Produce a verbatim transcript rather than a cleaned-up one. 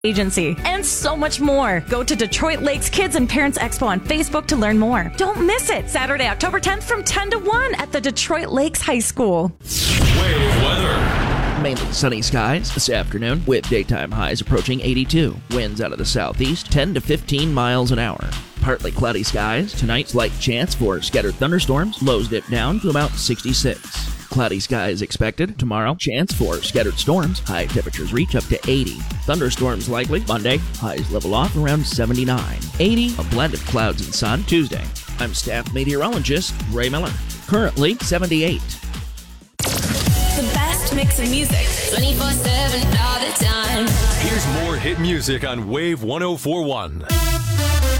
Agency, and so much more. Go to Detroit Lakes Kids and Parents Expo on Facebook to learn more. Don't miss it. Saturday, October tenth from ten to one at the Detroit Lakes High School. Wave weather. Mainly sunny skies this afternoon with daytime highs approaching eighty-two. Winds out of the southeast ten to fifteen miles an hour. Partly cloudy skies. Tonight, slight chance for scattered thunderstorms. Lows dip down to about sixty-six. Cloudy skies expected. Tomorrow, chance for scattered storms. High temperatures reach up to eighty. Thunderstorms likely. Monday, highs level off around seventy-nine. eighty, a blend of clouds and sun. Tuesday, I'm staff meteorologist Ray Miller. Currently seventy-eight. The best mix of music, twenty-four seven all the time. Here's more hit music on Wave one oh four point one.